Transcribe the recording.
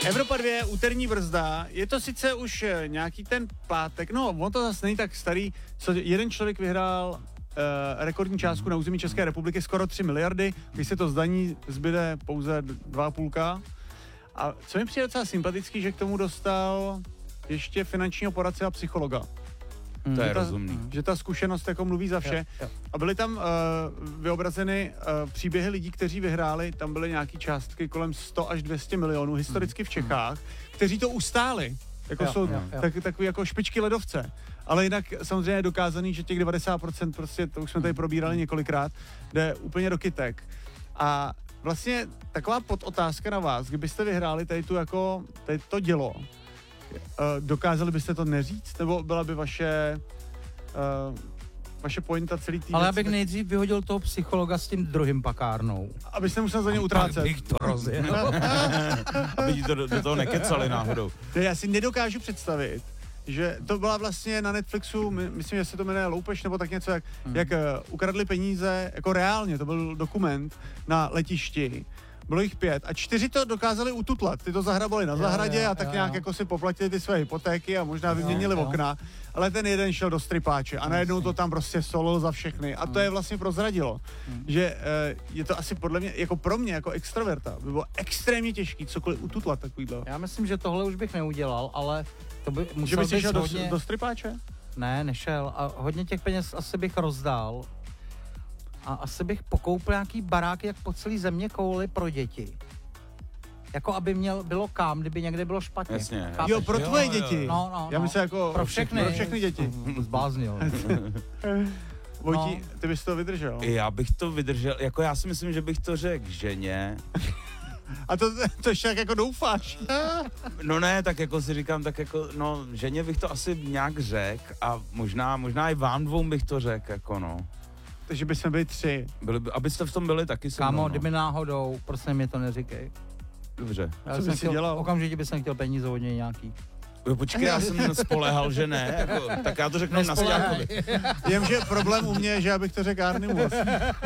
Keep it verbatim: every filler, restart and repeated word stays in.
Evropa dva, úterní brzda, je to sice už nějaký ten pátek, no on to zase není tak starý, co jeden člověk vyhrál uh, rekordní částku na území České republiky, skoro tři miliardy, když se to zdaní, zbyde pouze dva a půlka. A co mi přijde docela sympatický, že k tomu dostal ještě finančního poradce a psychologa. Mm. To je že ta, rozumný. Že ta zkušenost jako mluví za vše. Jo, jo. A byly tam uh, vyobrazeny uh, příběhy lidí, kteří vyhráli, tam byly nějaký částky kolem sto až dvě stě milionů historicky v Čechách, kteří to ustáli. Jako jo, jsou jo, jo. tak, takový jako špičky ledovce. Ale jinak samozřejmě je dokázaný, že těch devadesát procent prostě, to už jsme tady probírali několikrát, jde úplně do kytek. A vlastně taková podotázka na vás, kdybyste vyhráli tady tu jako, tady to dělo, dokázali byste to neříct? Nebo byla by vaše uh, vaše pointa celý tým? Ale abych nejdřív vyhodil toho psychologa s tím druhým pakárnou. Abyste musel za ně utrácet. Pak bych to rozjel. Aby ti to do, do toho nekecali náhodou. Ne, já si nedokážu představit, že to byla vlastně na Netflixu, my, myslím, že se to jmenuje Loupež, nebo tak něco, jak, hmm. jak uh, ukradli peníze, jako reálně, to byl dokument na letišti. Bylo jich pět a čtyři to dokázali ututlat. Ty to zahrabali na zahradě a tak jo, nějak jo. jako si poplatili ty své hypotéky a možná vyměnili jo, okna, ale ten jeden šel do stripáče a najednou to tam prostě solil za všechny a to je vlastně prozradilo, hmm. že je to asi podle mě, jako pro mě, jako extroverta, by bylo extrémně těžký cokoliv ututlat takovýhle. Já myslím, že tohle už bych neudělal, ale to by musel že by si šel hodně... do, do stripáče? Ne, nešel a hodně těch peněz asi bych rozdál. A asi bych pokoupil nějaký baráky jak po celý země kouli pro děti. Jako aby měl, bylo kam, kdyby někde bylo špatně. Jasně. Chápeš? Jo, pro tvoje jo, děti. jo. No, no, Já myslím jako pro všechny. Pro všechny děti. Zbláznil. Vojtí, no. Ty bys to vydržel. Já bych to vydržel, jako já si myslím, že bych to řekl ženě. A to, to ještě jak jako doufáš. No ne, tak jako si říkám, tak jako, no, ženě bych to asi nějak řekl a možná, možná i vám dvou bych to řekl, jako no. Takže bychom byli tři. Byli, abyste v tom byli taky se mnou, Kámo, no. kdyby náhodou, prosím mě to neříkej. Dobře. Já Co jsem bys si chtěl, dělal? Okamžitě bych chtěl peníze od něj nějaký. Jo, počkej, já jsem spolehal, že ne, jako, tak já to řeknu na stěnkovi. Jenže problém u mě je, že já bych to řekl Arnimu.